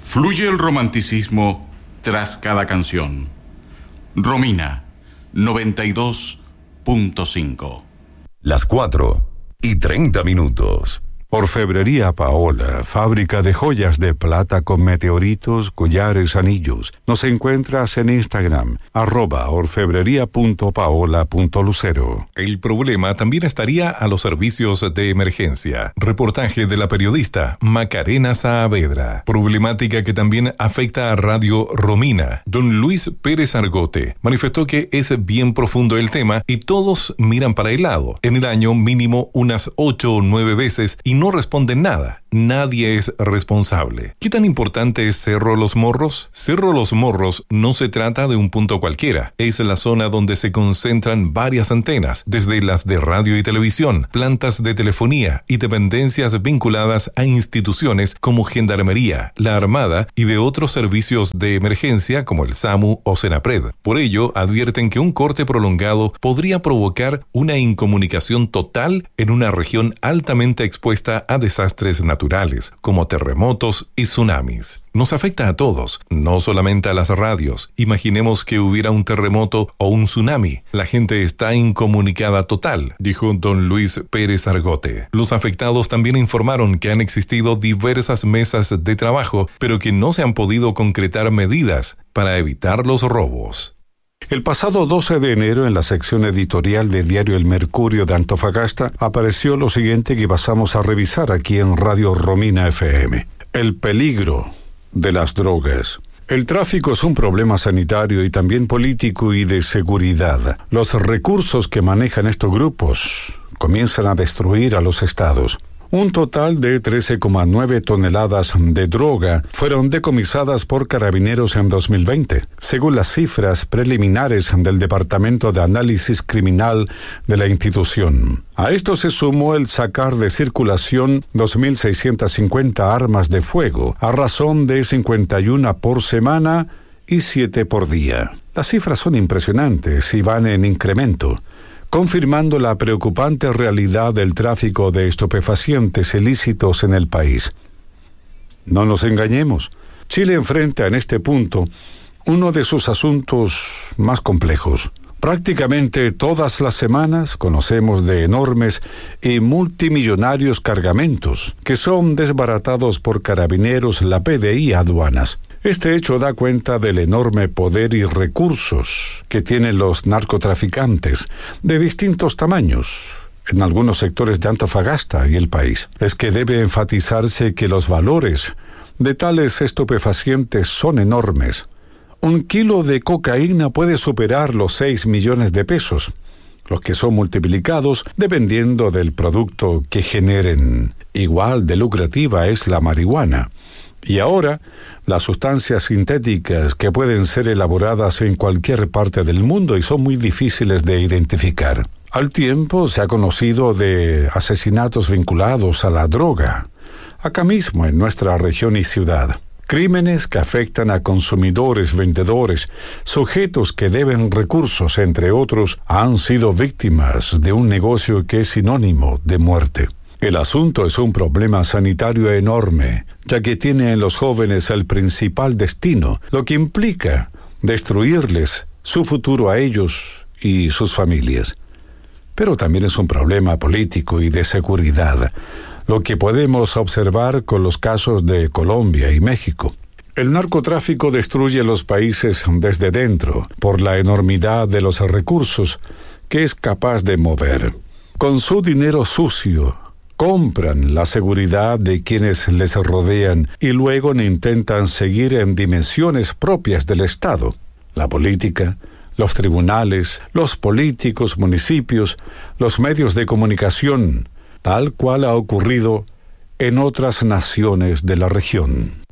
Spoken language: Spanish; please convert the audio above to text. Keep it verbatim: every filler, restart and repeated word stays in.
Fluye el romanticismo tras cada canción. Romina, noventa y dos punto cinco. Las cuatro y treinta minutos. Orfebrería Paola, fábrica de joyas de plata con meteoritos, collares, anillos. Nos encuentras en Instagram, arroba orfebrería.paola.lucero. El problema también estaría a los servicios de emergencia. Reportaje de la periodista Macarena Saavedra. Problemática que también afecta a Radio Romina. Don Luis Pérez Argote manifestó que es bien profundo el tema y todos miran para el lado. En el año mínimo unas ocho o nueve veces y no responden nada. Nadie es responsable. ¿Qué tan importante es Cerro Los Morros? Cerro Los Morros no se trata de un punto cualquiera. Es la zona donde se concentran varias antenas, desde las de radio y televisión, plantas de telefonía y dependencias vinculadas a instituciones como Gendarmería, la Armada y de otros servicios de emergencia como el SAMU o Senapred. Por ello, advierten que un corte prolongado podría provocar una incomunicación total en una región altamente expuesta a desastres naturales, como terremotos y tsunamis. Nos afecta a todos, no solamente a las radios. Imaginemos que hubiera un terremoto o un tsunami. La gente está incomunicada total, dijo don Luis Pérez Argote. Los afectados también informaron que han existido diversas mesas de trabajo, pero que no se han podido concretar medidas para evitar los robos. El pasado doce de enero, en la sección editorial de Diario El Mercurio de Antofagasta, apareció lo siguiente que pasamos a revisar aquí en Radio Romina F M. El peligro de las drogas. El tráfico es un problema sanitario y también político y de seguridad. Los recursos que manejan estos grupos comienzan a destruir a los estados. Un total de trece coma nueve toneladas de droga fueron decomisadas por Carabineros en dos mil veinte, según las cifras preliminares del Departamento de Análisis Criminal de la institución. A esto se sumó el sacar de circulación dos mil seiscientas cincuenta armas de fuego, a razón de cincuenta y una por semana y siete por día. Las cifras son impresionantes y van en incremento, confirmando la preocupante realidad del tráfico de estupefacientes ilícitos en el país. No nos engañemos, Chile enfrenta en este punto uno de sus asuntos más complejos. Prácticamente todas las semanas conocemos de enormes y multimillonarios cargamentos que son desbaratados por Carabineros, la P D I y aduanas. Este hecho da cuenta del enorme poder y recursos que tienen los narcotraficantes de distintos tamaños en algunos sectores de Antofagasta y el país. Es que debe enfatizarse que los valores de tales estupefacientes son enormes. Un kilo de cocaína puede superar los seis millones de pesos, los que son multiplicados dependiendo del producto que generen. Igual de lucrativa es la marihuana. Y ahora, las sustancias sintéticas que pueden ser elaboradas en cualquier parte del mundo y son muy difíciles de identificar. Al tiempo se ha conocido de asesinatos vinculados a la droga, acá mismo en nuestra región y ciudad. Crímenes que afectan a consumidores, vendedores, sujetos que deben recursos, entre otros, han sido víctimas de un negocio que es sinónimo de muerte. El asunto es un problema sanitario enorme, ya que tiene en los jóvenes el principal destino, lo que implica destruirles su futuro a ellos y sus familias. Pero también es un problema político y de seguridad, lo que podemos observar con los casos de Colombia y México. El narcotráfico destruye los países desde dentro por la enormidad de los recursos que es capaz de mover. Con su dinero sucio, compran la seguridad de quienes les rodean y luego intentan seguir en dimensiones propias del Estado. La política, los tribunales, los políticos, municipios, los medios de comunicación, tal cual ha ocurrido en otras naciones de la región.